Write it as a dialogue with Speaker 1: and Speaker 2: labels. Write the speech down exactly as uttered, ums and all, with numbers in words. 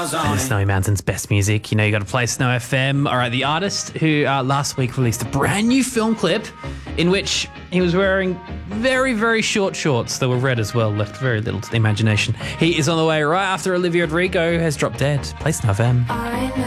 Speaker 1: And the Snowy Mountains' best music. You know, you got to play Snow F M. All right, the artist who uh, last week released a brand new film clip in which he was wearing very, very short shorts that were red as well, left very little to the imagination. He is on the way right after Olivia Rodrigo has dropped dead. Play Snow F M.